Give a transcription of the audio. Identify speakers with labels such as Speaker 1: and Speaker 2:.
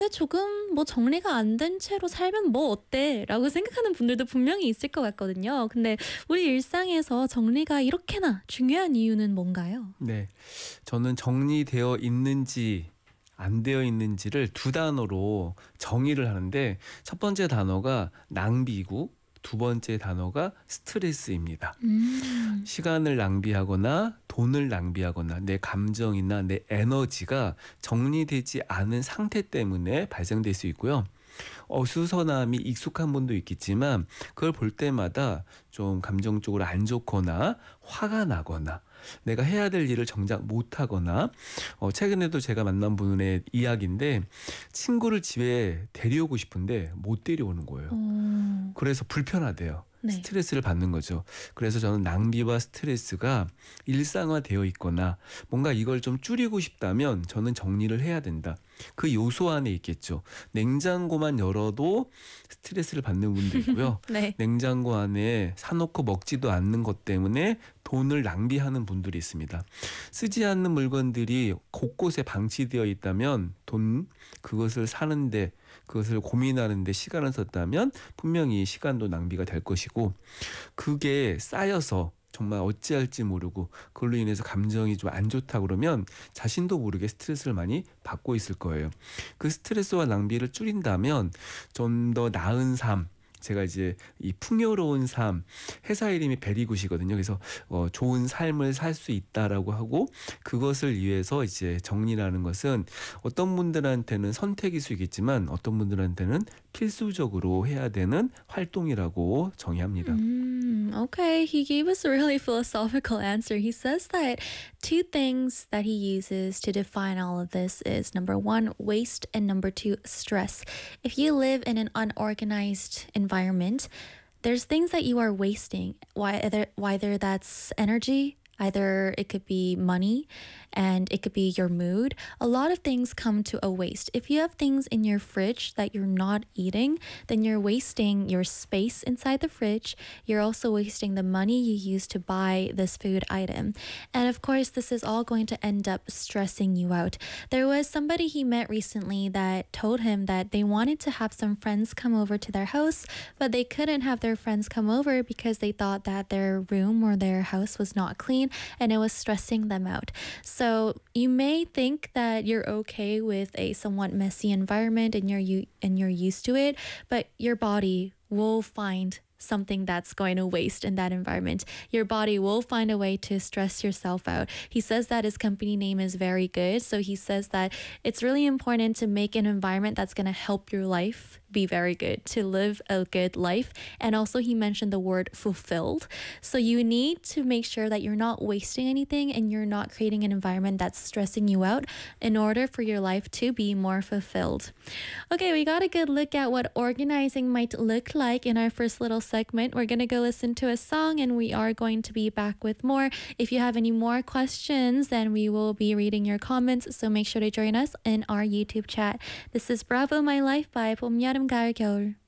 Speaker 1: 근데 조금 뭐 '정리가 안 된 채로 살면 뭐 어때?'라고 생각하는 분들도 분명히 있을 것 같거든요. 근데 우리 일상에서 정리가 이렇게나 중요한 이유는 뭔가요?
Speaker 2: 네. 저는 정리되어 있는지 안 되어 있는지를 두 단어로 정의를 하는데 첫 번째 단어가 낭비고 두 번째 단어가 스트레스입니다.
Speaker 1: 음.
Speaker 2: 시간을 낭비하거나 돈을 낭비하거나 내 감정이나 내 에너지가 정리되지 않은 상태 때문에 발생될 수 있고요. 어수선함이 익숙한 분도 있겠지만 그걸 볼 때마다 좀 감정적으로 안 좋거나 화가 나거나 내가 해야 될 일을 정작 못하거나 최근에도 제가 만난 분의 이야기인데 친구를 집에 데려오고 싶은데 못 데려오는 거예요.
Speaker 1: 어.
Speaker 2: 그래서 불편하대요.
Speaker 1: 네.
Speaker 2: 스트레스를 받는 거죠. 그래서 저는 낭비와 스트레스가 일상화되어 있거나 뭔가 이걸 좀 줄이고 싶다면 저는 정리를 해야 된다. 그 요소 안에 있겠죠. 냉장고만 열어도 스트레스를 받는 분도 있고요.
Speaker 1: 네.
Speaker 2: 냉장고 안에 사놓고 먹지도 않는 것 때문에 돈을 낭비하는 분들이 있습니다. 쓰지 않는 물건들이 곳곳에 방치되어 있다면 그것을 사는데 그것을 고민하는데 시간을 썼다면 분명히 시간도 낭비가 될 것이고 그게 쌓여서 정말 어찌할지 모르고 그걸로 인해서 감정이 좀 안 좋다 그러면 자신도 모르게 스트레스를 많이 받고 있을 거예요. 그 스트레스와 낭비를 줄인다면 좀 더 나은 삶 제가 이제 이 풍요로운 삶 회사 이름이 베리굿이거든요. 그래서 좋은 삶을 살 수 있다라고 하고 그것을 위해서 이제 정리라는 것은 어떤 분들한테는 선택일 수 있겠지만 어떤 분들한테는 필수적으로 해야 되는 활동이라고 정의합니다.
Speaker 1: Okay, he gave us a really philosophical answer. He says that two things that he uses to define all of this is number one, waste, and number two, stress. If you live in an unorganized environment, there's things that you are wasting. Whether that's energy, either it could be money, and it could be your mood. A lot of things come to a waste. If you have things in your fridge that you're not eating, then you're wasting your space inside the fridge. You're also wasting the money you use to buy this food item. And of course, this is all going to end up stressing you out. There was somebody he met recently that told him that they wanted to have some friends come over to their house, but they couldn't have their friends come over because they thought that their room or their house was not clean and it was stressing them out. So you may think that you're okay with a somewhat messy environment and you're used to it, but your body will find something that's going to waste in that environment. Your body will find a way to stress yourself out. He says that his company name is very good. So he says that it's really important to make an environment that's going to help your life be very good, to live a good life. And also he mentioned the word fulfilled. So you need to make sure that you're not wasting anything and you're not creating an environment that's stressing you out in order for your life to be more fulfilled. Okay, we got a good look at what organizing might look like in our first little segment. We're going to go listen to a song and we are going to be back with more. If you have any more questions, then we will be reading your comments. So make sure to join us in our YouTube chat. This is Bravo My Life by 봄, 여름, 가을, 겨울.